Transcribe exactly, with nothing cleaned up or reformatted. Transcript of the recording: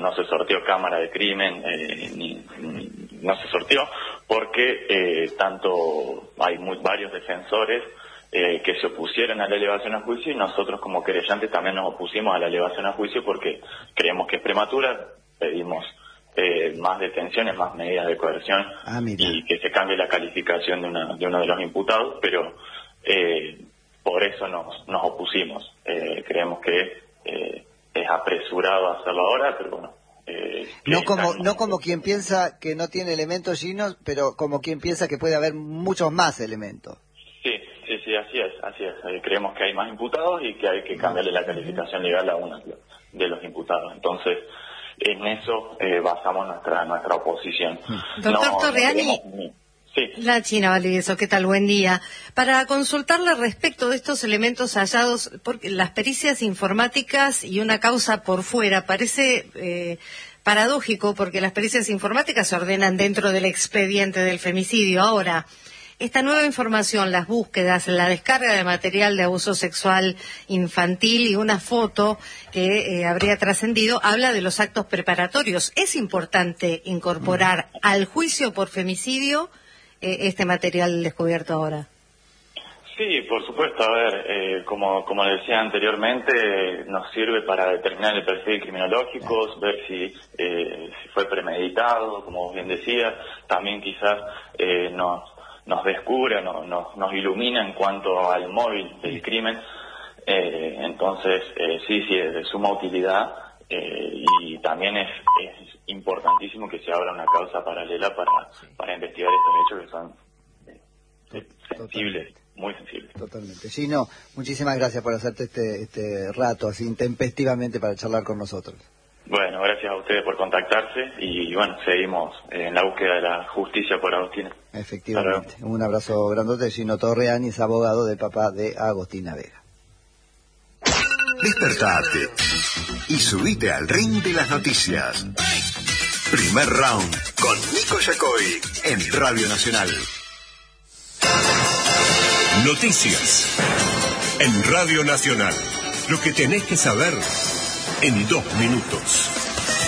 no se sorteó cámara de crimen, eh, ni, ni no se sorteó, porque eh, tanto hay muy, varios defensores eh, que se opusieron a la elevación a juicio, y nosotros como querellantes también nos opusimos a la elevación a juicio porque creemos que es prematura, pedimos eh, más detenciones, más medidas de coerción ah, y que se cambie la calificación de, una, de uno de los imputados, pero eh, por eso nos, nos opusimos. Eh, creemos que eh, es apresurado hacerlo ahora, pero bueno. Eh, no como no como quien piensa que no tiene elementos, Gino, pero como quien piensa que puede haber muchos más elementos. Sí, sí, sí, así es, así es. Eh, creemos que hay más imputados y que hay que cambiarle la calificación legal a uno de los imputados. Entonces, en eso eh, basamos nuestra nuestra oposición. Doctor no, Torreani, no sí. La China Valdivieso, ¿qué tal? Buen día. Para consultarle respecto de estos elementos hallados, porque las pericias informáticas y una causa por fuera, parece eh, paradójico porque las pericias informáticas se ordenan dentro del expediente del femicidio. Ahora, esta nueva información, las búsquedas, la descarga de material de abuso sexual infantil y una foto que eh, habría trascendido, habla de los actos preparatorios. ¿Es importante incorporar al juicio por femicidio eh, este material descubierto ahora? Sí, por supuesto. A ver, eh, como como decía anteriormente, nos sirve para determinar el perfil criminológico, ver si, eh, si fue premeditado, como bien decía. También quizás eh, nos... nos descubre, no, nos, nos ilumina en cuanto al móvil del crimen, eh, entonces eh, sí, sí, es de suma utilidad, eh, y también es, es importantísimo que se abra una causa paralela para, para investigar estos hechos que son eh, sensibles, muy sensibles. Totalmente. Sí, no, muchísimas gracias por hacerte este, este rato así intempestivamente para charlar con nosotros. Bueno, gracias a ustedes por contactarse y bueno, seguimos en la búsqueda de la justicia por Agostina. Efectivamente. Un abrazo grandote. Gino Torreani es abogado del papá de Agostina Vega. Despertate y subite al ring de las noticias. Primer round con Nico Yacoy en Radio Nacional. Noticias en Radio Nacional. Lo que tenés que saber en dos minutos.